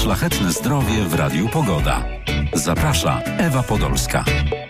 Szlachetne zdrowie w Radiu Pogoda. Zaprasza Ewa Podolska.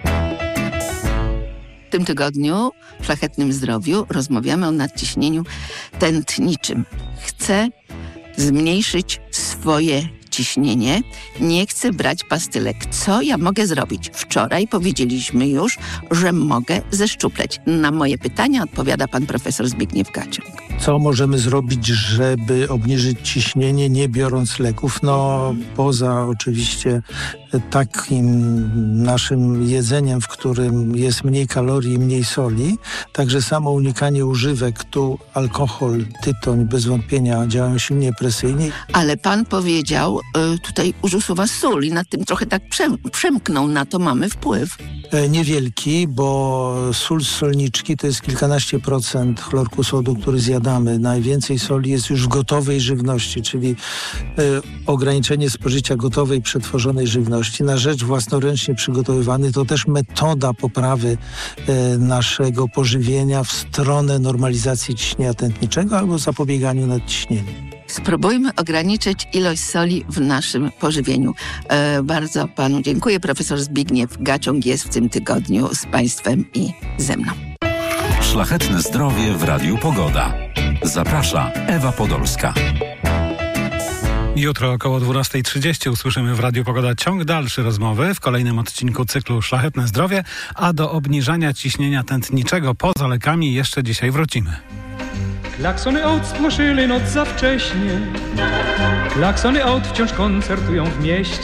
W tym tygodniu w Szlachetnym Zdrowiu rozmawiamy o nadciśnieniu tętniczym. Chcę zmniejszyć swoje ciśnienie, nie chcę brać pastylek. Co ja mogę zrobić? Wczoraj powiedzieliśmy już, że mogę zeszczupleć. Na moje pytania odpowiada pan profesor Zbigniew Gaciąg. Co możemy zrobić, żeby obniżyć ciśnienie, nie biorąc leków? Poza oczywiście takim naszym jedzeniem, w którym jest mniej kalorii i mniej soli, także samo unikanie używek, tu alkohol, tytoń bez wątpienia działają silnie presyjnie. Ale pan powiedział, tutaj użył słowa sól i nad tym trochę tak przemknął, na to mamy wpływ. Niewielki, bo sól z solniczki to jest kilkanaście procent chlorku sodu, który zjadamy. Najwięcej soli jest już w gotowej żywności, czyli ograniczenie spożycia gotowej, przetworzonej żywności na rzecz własnoręcznie przygotowywanej. To też metoda poprawy naszego pożywienia w stronę normalizacji ciśnienia tętniczego albo zapobieganiu nadciśnieniu. Spróbujmy ograniczyć ilość soli w naszym pożywieniu. Bardzo panu dziękuję. Profesor Zbigniew Gaciąg jest w tym tygodniu z państwem i ze mną. Szlachetne zdrowie w Radiu Pogoda. Zaprasza Ewa Podolska. Jutro około 12:30 usłyszymy w Radiu Pogoda ciąg dalszy rozmowy w kolejnym odcinku cyklu Szlachetne Zdrowie, a do obniżania ciśnienia tętniczego poza lekami jeszcze dzisiaj wrócimy. Klaksony aut spłoszyły noc za wcześnie. Klaksony aut wciąż koncertują w mieście.